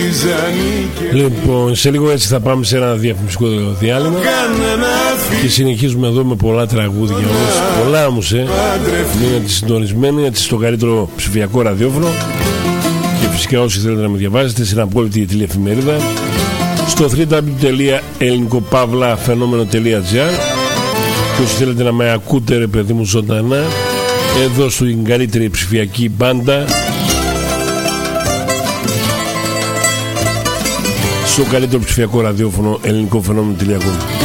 Λοιπόν, σε λίγο έτσι θα πάμε σε ένα διαφημιστικό διάλειμμα και συνεχίζουμε εδώ με πολλά τραγούδια. Πολλά όμως, μείνετε συντονισμένοι έτσι στο καλύτερο ψηφιακό ραδιόφωνο. Και φυσικά όσοι θέλετε να με διαβάζετε σε ένα απόλυτη τηλεεφημερίδα στο www.ελληνικοπαύλαφαινόμενο.gr. Και όσοι θέλετε να με ακούτε ρε παιδί μου ζωντανά εδώ στην καλύτερη ψηφιακή μπάντα στο καλύτερο ψηφιακό ραδιόφωνο ελληνικοφαινόμενο.com.